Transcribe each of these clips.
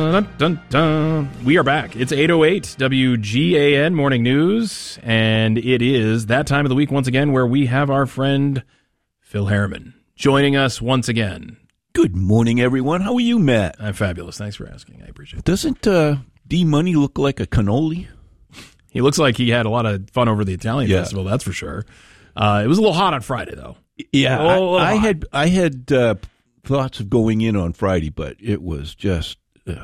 Dun, dun, dun. We are back. It's 8:08 WGAN Morning News, and it is that time of the week once again where we have our friend Phil Harriman joining us once again. Good morning, everyone. How are you, Matt? I'm fabulous. Thanks for asking. I appreciate it. Doesn't D-Money look like a cannoli? He looks like he had a lot of fun over the Italian festival, that's for sure. It was a little hot on Friday, though. Yeah, I had thoughts of going in on Friday, but it was just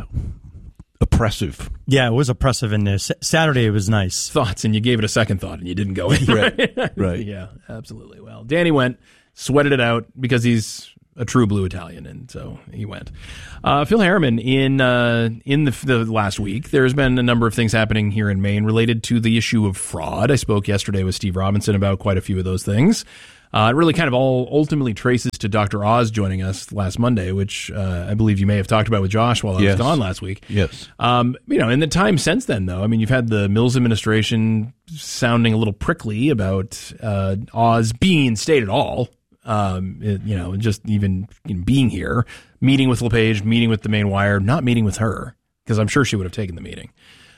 oppressive. Yeah, it was oppressive in there. Saturday it was nice. Thoughts, and you gave it a second thought, and you didn't go in. Right. Yeah, absolutely. Well, Danny went, sweated it out because he's a true blue Italian, and so he went. Phil Harriman, in the last week, there's been a number of things happening here in Maine related to the issue of fraud. I spoke yesterday with Steve Robinson about quite a few of those things. It really kind of all ultimately traces to Dr. Oz joining us last Monday, which I believe you may have talked about with Josh while I was gone last week. Yes. In the time since then, though, I mean, you've had the Mills administration sounding a little prickly about Oz being in state at all. Just even being here, meeting with LePage, meeting with the Maine Wire, not meeting with her, because I'm sure she would have taken the meeting.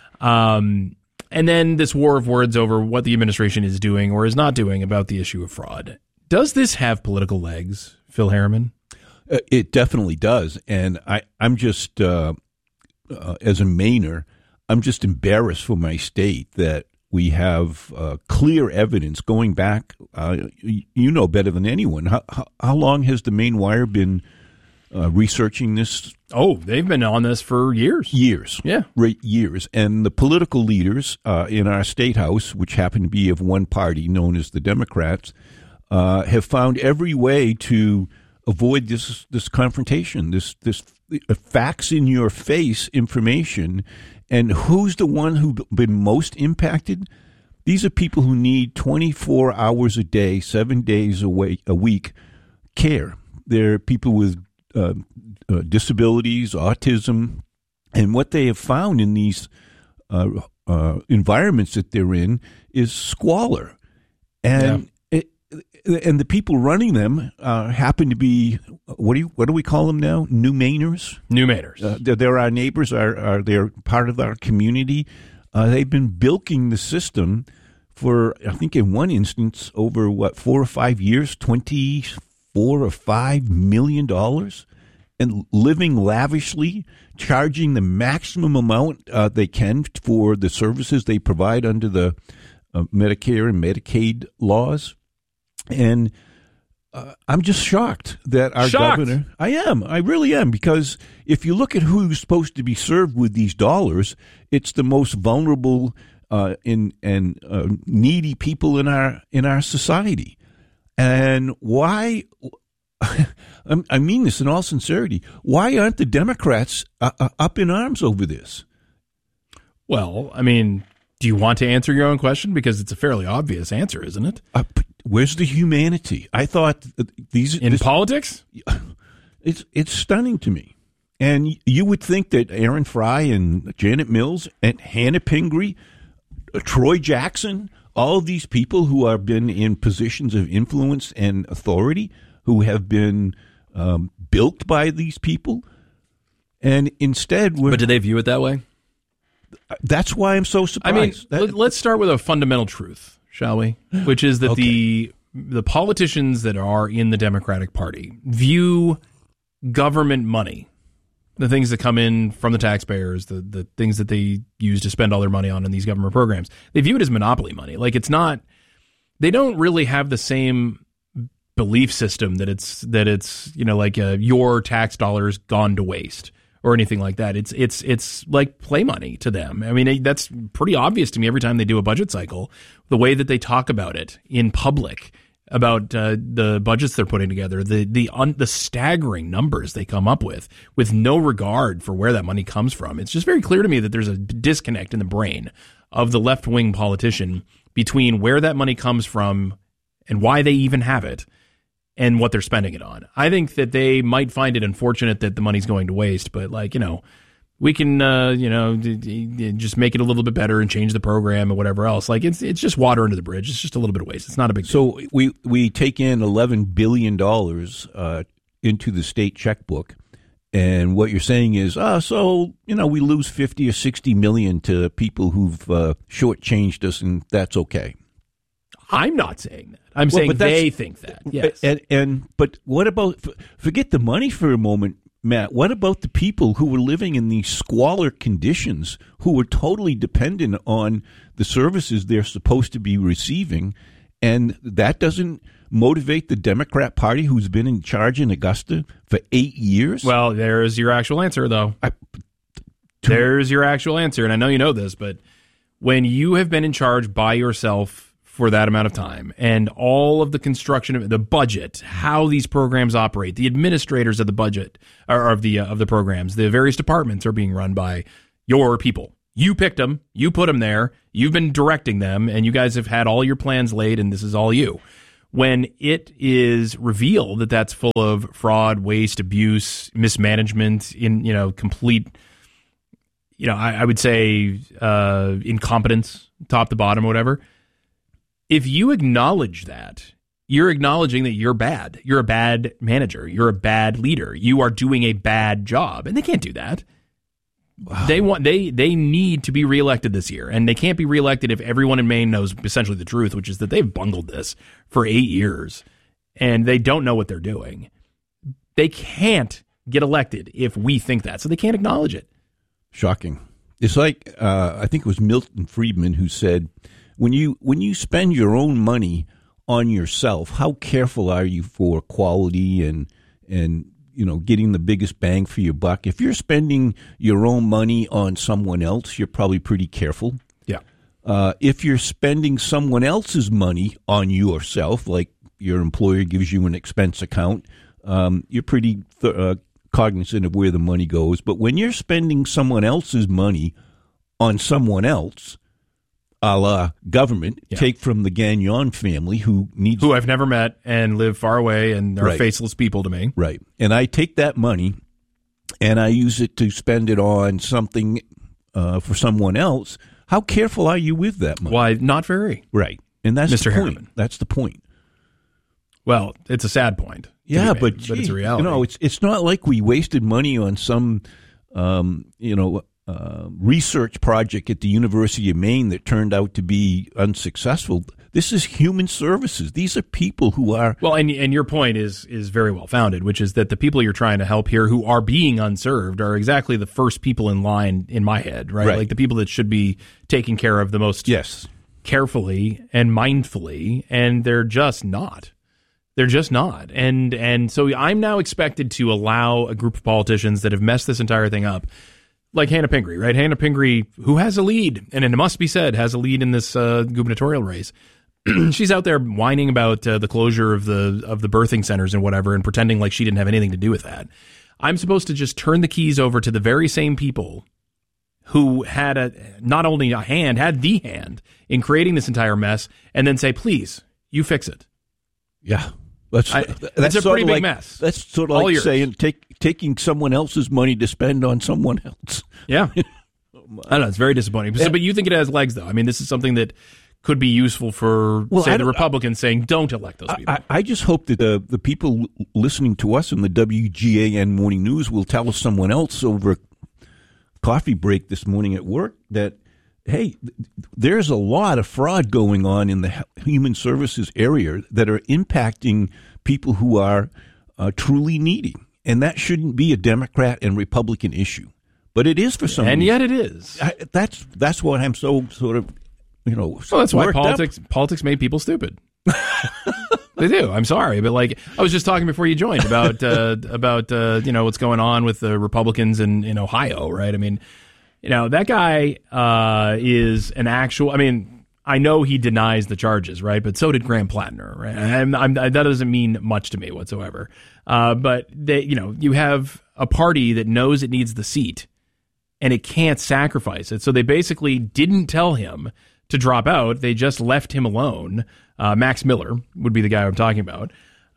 And then this war of words over what the administration is doing or is not doing about the issue of fraud. Does this have political legs, Phil Harriman? It definitely does. And I'm just, as a Mainer, I'm just embarrassed for my state that we have clear evidence going back. You know better than anyone. How long has the Maine Wire been researching this? Oh, they've been on this for years. Years. Yeah. Right, years. And the political leaders in our state house, which happen to be of one party known as the Democrats, have found every way to avoid this confrontation, this facts in your face information. And who's the one who's been most impacted? These are people who need 24 hours a day, 7 days a week care. They're people with disabilities, autism, and what they have found in these environments that they're in is squalor. And and the people running them happen to be, what do we call them now? New Mainers? New Mainers. They're our neighbors. They're part of our community. They've been bilking the system for, I think in one instance, over 4 or 5 years, $24 or $5 million, and living lavishly, charging the maximum amount they can for the services they provide under the Medicare and Medicaid laws. And I'm just shocked that our governor. I really am, because if you look at who's supposed to be served with these dollars, it's the most vulnerable and needy people in our society. And why? I mean this in all sincerity. Why aren't the Democrats up in arms over this? Well, I mean, do you want to answer your own question? Because it's a fairly obvious answer, isn't it? Where's the humanity? I thought politics? It's stunning to me. And you would think that Aaron Fry and Janet Mills and Hannah Pingree, Troy Jackson, all of these people who have been in positions of influence and authority, who have been bilked by these people, and instead But do they view it that way? That's why I'm so surprised. I mean, let's start with a fundamental truth, shall we? Which is that the politicians that are in the Democratic Party view government money, the things that come in from the taxpayers, the things that they use to spend all their money on in these government programs, they view it as monopoly money. Like, it's not, they don't really have the same belief system that it's like your tax dollars gone to waste or anything like that. It's like play money to them. I mean, that's pretty obvious to me every time they do a budget cycle, the way that they talk about it in public, about the budgets they're putting together, the staggering numbers they come up with no regard for where that money comes from. It's just very clear to me that there's a disconnect in the brain of the left-wing politician between where that money comes from and why they even have it and what they're spending it on. I think that they might find it unfortunate that the money's going to waste, but we can, just make it a little bit better and change the program or whatever else. Like, it's just water under the bridge. It's just a little bit of waste. It's not a big deal. So we take in $11 billion into the state checkbook, And what you're saying is, we lose 50 or 60 million to people who've shortchanged us, and that's okay. I'm not saying that. I'm saying they think that. Yes. But what about, forget the money for a moment, Matt. What about the people who were living in these squalor conditions, who were totally dependent on the services they're supposed to be receiving, and that doesn't motivate the Democrat Party, who's been in charge in Augusta for 8 years? Well, there's your actual answer, though. There's your actual answer, and I know you know this, but when you have been in charge by yourself for that amount of time, and all of the construction of the budget, how these programs operate, the administrators of the budget or of the programs, the various departments are being run by your people. You picked them, you put them there, you've been directing them, and you guys have had all your plans laid, and this is all you. When it is revealed that that's full of fraud, waste, abuse, mismanagement, complete, I would say incompetence, top to bottom, whatever. If you acknowledge that, you're acknowledging that you're bad. You're a bad manager. You're a bad leader. You are doing a bad job, and they can't do that. Wow. They need to be reelected this year, and they can't be reelected if everyone in Maine knows essentially the truth, which is that they've bungled this for 8 years, and they don't know what they're doing. They can't get elected if we think that, so they can't acknowledge it. Shocking. It's like I think it was Milton Friedman who said, when you spend your own money on yourself, how careful are you for quality and getting the biggest bang for your buck? If you're spending your own money on someone else, you're probably pretty careful. Yeah. If you're spending someone else's money on yourself, like your employer gives you an expense account, you're pretty cognizant of where the money goes. But when you're spending someone else's money on someone else, a la government, take from the Gagnon family, who I've never met and live far away and are faceless people to me. Right. And I take that money and I use it to spend it on something for someone else. How careful are you with that money? Why, not very. Right. And that's Mr. the point. Harriman. That's the point. But it's a sad point. Yeah, but it's a reality. It's not like we wasted money on some, research project at the University of Maine that turned out to be unsuccessful. This is human services. These are people who are... Well, and your point is very well founded, which is that the people you're trying to help here who are being unserved are exactly the first people in line in my head, right? Like the people that should be taken care of the most carefully and mindfully, and they're just not. They're just not. And so I'm now expected to allow a group of politicians that have messed this entire thing up, like Hannah Pingree, right? Hannah Pingree, who has a lead, and it must be said, has a lead in this gubernatorial race. She's out there whining about the closure of the birthing centers and whatever, and pretending like she didn't have anything to do with that. I'm supposed to just turn the keys over to the very same people who had had the hand in creating this entire mess, and then say, please, you fix it. Yeah. That's a pretty big mess. That's sort of like saying taking someone else's money to spend on someone else. Yeah. I know, it's very disappointing. But you think it has legs, though. I mean, this is something that could be useful for, the Republicans saying, don't elect those people. I just hope that the people listening to us in the WGAN Morning News will tell someone else over a coffee break this morning at work that, hey, there's a lot of fraud going on in the human services area that are impacting people who are truly needy. And that shouldn't be a Democrat and Republican issue. But it is for some reason. And yet it is. That's what I'm so sort of, well, that's why politics made people stupid. They do. I'm sorry, but like I was just talking before you joined about what's going on with the Republicans in Ohio, right? I mean, that guy is an actual. I mean, I know he denies the charges, right? But so did Graham Plattner, right? That doesn't mean much to me whatsoever. But you have a party that knows it needs the seat, and it can't sacrifice it. So they basically didn't tell him to drop out. They just left him alone. Max Miller would be the guy I'm talking about.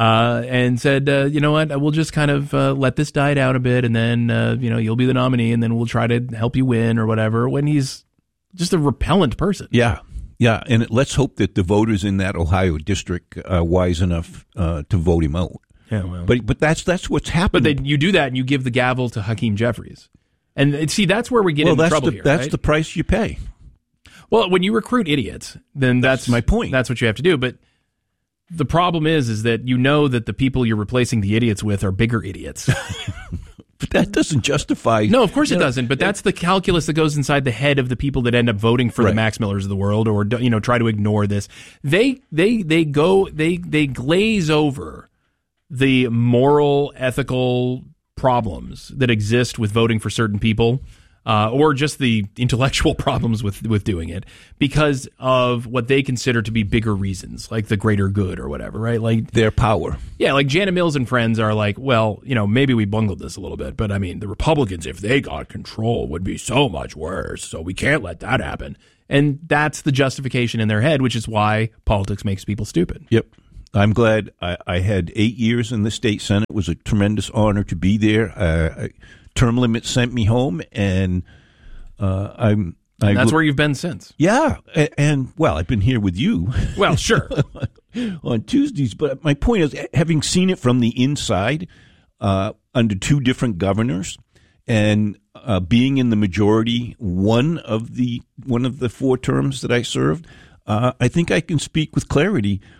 And said, you know what, we'll just kind of let this die down a bit, and then, you'll be the nominee, and then we'll try to help you win or whatever, when he's just a repellent person. Yeah. Yeah. And let's hope that the voters in that Ohio district are wise enough to vote him out. Yeah, well. But that's what's happened. But then you do that and you give the gavel to Hakeem Jeffries. And see, that's where we get into trouble here. That's right? the price you pay. Well, when you recruit idiots, then that's my point. That's what you have to do. But the problem is that you know that the people you're replacing the idiots with are bigger idiots. But that doesn't justify. No, of course it doesn't. But that's the calculus that goes inside the head of the people that end up voting for the Max Millers of the world, or try to ignore this. They glaze over the moral, ethical problems that exist with voting for certain people, or just the intellectual problems with doing it because of what they consider to be bigger reasons, like the greater good or whatever, right? Like their power. Yeah, like Janet Mills and friends are like, well, maybe we bungled this a little bit, but I mean, the Republicans, if they got control, would be so much worse, so we can't let that happen. And that's the justification in their head, which is why politics makes people stupid. Yep. I'm glad I had 8 years in the state Senate. It was a tremendous honor to be there. Term limit sent me home, and that's where you've been since. Yeah, and I've been here with you. Well, sure. On Tuesdays, but my point is, having seen it from the inside under two different governors, and being in the majority one of the 4 terms that I served, I think I can speak with clarity